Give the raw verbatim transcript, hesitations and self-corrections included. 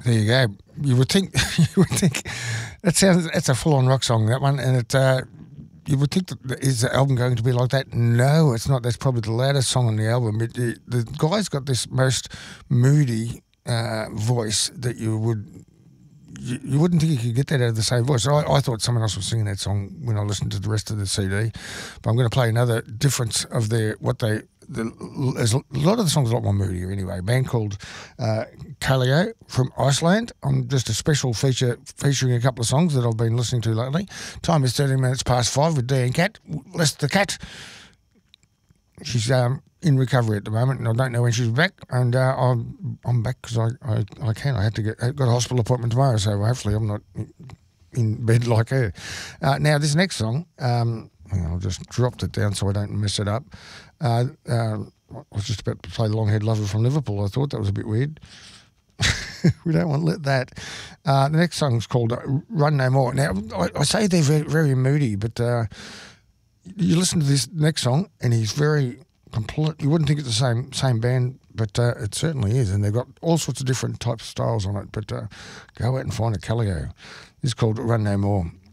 There you go. You would think you would think that sounds that's a full on rock song, that one, and it uh, you would think that is the album going to be like that? No, it's not. That's probably the loudest song on the album. It, it, the guy's got this most moody uh, voice that you would you, you wouldn't think you could get that out of the same voice. I, I thought someone else was singing that song when I listened to the rest of the C D, but I'm going to play another difference of their what they. The, there's a lot of the songs are a lot more moodier anyway. A band called uh, Kaleo from Iceland on just a special feature featuring a couple of songs that I've been listening to lately. Time is thirteen minutes past five with Dee and Cat. Lest the cat. She's um, in recovery at the moment, and I don't know when she's back. And uh, I'm I'm back because I, I I can. I have to get I've got a hospital appointment tomorrow, so hopefully I'm not in bed like her. Uh, now this next song. Um, I'll just dropped it down so I don't mess it up. Uh, uh, I was just about to play The Long-Haired Lover from Liverpool. I thought that was a bit weird. We don't want to let that. Uh, the next song's called uh, Run No More. Now, I, I say they're very, very moody, but uh, you listen to this next song and he's very complete. You wouldn't think it's the same same band, but uh, it certainly is. And they've got all sorts of different types of styles on it. But uh, go out and find a Kaleo. This is called Run No More.